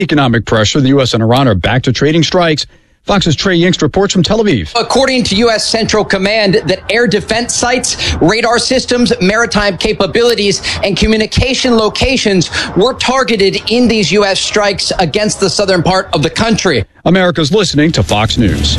Economic pressure. The U.S. and Iran are back to trading strikes. Fox's Trey Yingst reports from Tel Aviv. According to U.S. Central Command, that air defense sites, radar systems, maritime capabilities, and communication locations were targeted in these U.S. strikes against the southern part of the country. America's listening to Fox News.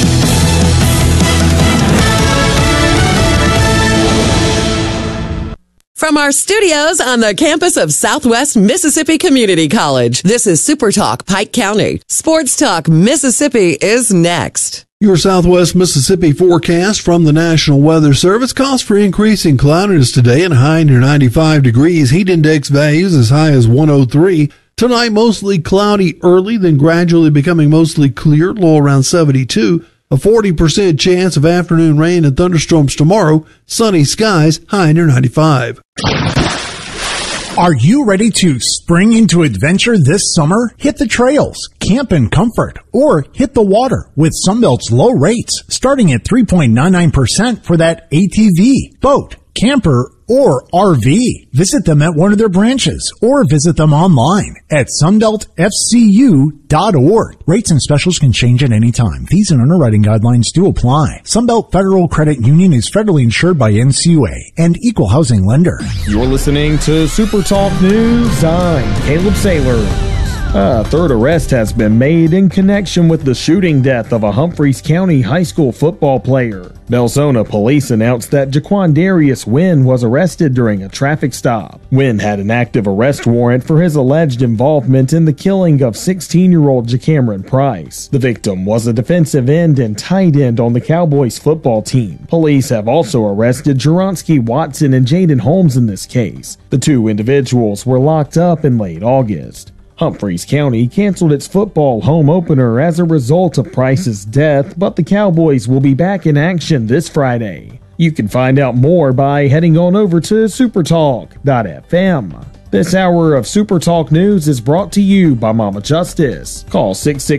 From our studios on the campus of Southwest Mississippi Community College, this is Super Talk Pike County. Sports Talk Mississippi is next. Your Southwest Mississippi forecast from the National Weather Service calls for increasing cloudiness today and high near 95 degrees. Heat index values as high as 103. Tonight, mostly cloudy early, then gradually becoming mostly clear, low around 72. A 40% chance of afternoon rain and thunderstorms tomorrow. Sunny skies, high near 95. Are you ready to spring into adventure this summer? Hit the trails, camp in comfort, or hit the water with Sunbelt's low rates, starting at 3.99% for that ATV, boat, camper, or RV. Visit them at one of their branches or visit them online at sunbeltfcu.org. Rates and specials can change at any time. Fees and underwriting guidelines do apply. Sunbelt Federal Credit Union is federally insured by NCUA and equal housing lender. You're listening to Super Talk News. I'm Caleb Saylor. A third arrest has been made in connection with the shooting death of a Humphreys County high school football player. Belzona police announced that Jaquandarius Wynn was arrested during a traffic stop. Wynn had an active arrest warrant for his alleged involvement in the killing of 16-year-old JaCameron Price. The victim was a defensive end and tight end on the Cowboys football team. Police have also arrested Jeronsky Watson and Jaden Holmes in this case. The two individuals were locked up in late August. Humphreys County canceled its football home opener as a result of Price's death, but the Cowboys will be back in action this Friday. You can find out more by heading on over to supertalk.fm. This hour of Super Talk News is brought to you by Mama Justice. Call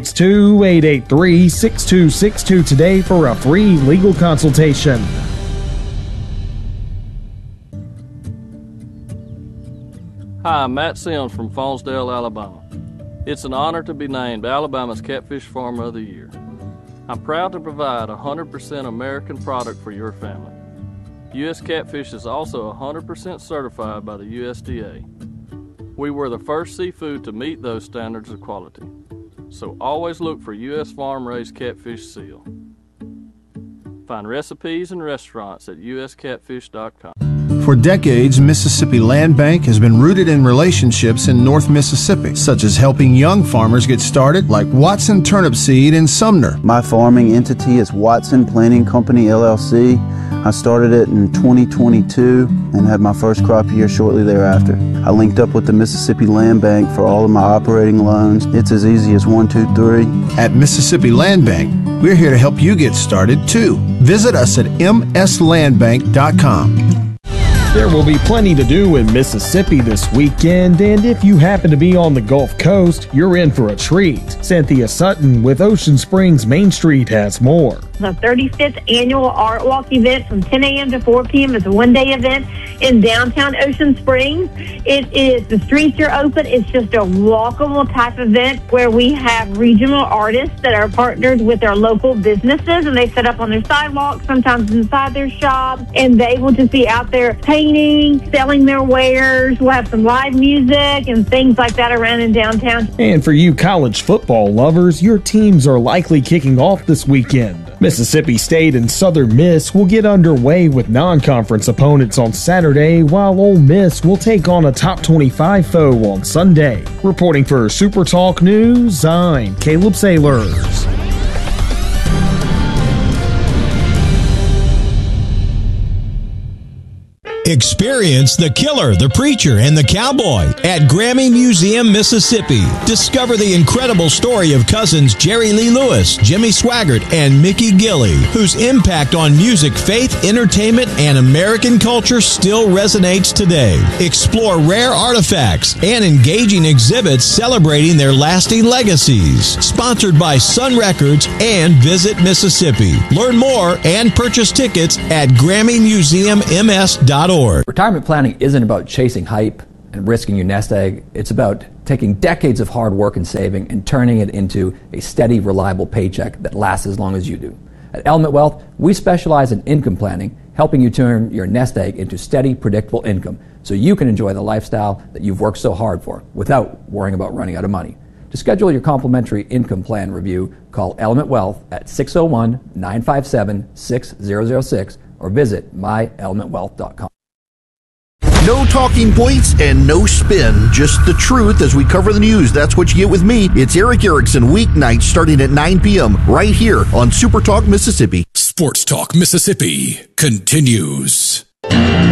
662-883-6262 today for a free legal consultation. Hi, I'm Matt Sims from Faunsdale, Alabama. It's an honor to be named Alabama's Catfish Farmer of the Year. I'm proud to provide 100% American product for your family. U.S. Catfish is also 100% certified by the USDA. We were the first seafood to meet those standards of quality. So always look for U.S. farm-raised catfish seal. Find recipes and restaurants at uscatfish.com. For decades, Mississippi Land Bank has been rooted in relationships in North Mississippi, such as helping young farmers get started, like Watson Turnip Seed in Sumner. My farming entity is Watson Planting Company, LLC. I started it in 2022 and had my first crop year shortly thereafter. I linked up with the Mississippi Land Bank for all of my operating loans. It's as easy as 1, 2, 3. At Mississippi Land Bank, we're here to help you get started, too. Visit us at mslandbank.com. There will be plenty to do in Mississippi this weekend, and if you happen to be on the Gulf Coast, you're in for a treat. Cynthia Sutton with Ocean Springs Main Street has more. The 35th annual Art Walk event from 10 a.m. to 4 p.m. is a one-day event in downtown Ocean Springs. The streets are open. It's just a walkable type event where we have regional artists that are partnered with our local businesses, and they set up on their sidewalks, sometimes inside their shop, and they will just be out there painting, selling their wares. We'll have some live music and things like that around in downtown. And for you college football lovers, your teams are likely kicking off this weekend. Mississippi State and Southern Miss will get underway with non-conference opponents on Saturday, while Ole Miss will take on a top 25 foe on Sunday. Reporting for Super Talk News, I'm Caleb Saylors. Experience the Killer, the Preacher, and the Cowboy at Grammy Museum, Mississippi. Discover the incredible story of cousins Jerry Lee Lewis, Jimmy Swaggart, and Mickey Gilley, whose impact on music, faith, entertainment, and American culture still resonates today. Explore rare artifacts and engaging exhibits celebrating their lasting legacies. Sponsored by Sun Records and Visit Mississippi. Learn more and purchase tickets at GrammyMuseumMS.org. Retirement planning isn't about chasing hype. and risking your nest egg. It's about taking decades of hard work and saving and turning it into a steady, reliable paycheck that lasts as long as you do. At Element Wealth, we specialize in income planning, helping you turn your nest egg into steady, predictable income so you can enjoy the lifestyle that you've worked so hard for without worrying about running out of money. To schedule your complimentary income plan review, call Element Wealth at 601-957-6006 or visit myelementwealth.com. No talking points and no spin, just the truth as we cover the news. That's what you get with me. It's Erick Erickson, weeknights starting at 9 p.m. right here on Super Talk Mississippi. Sports Talk Mississippi continues.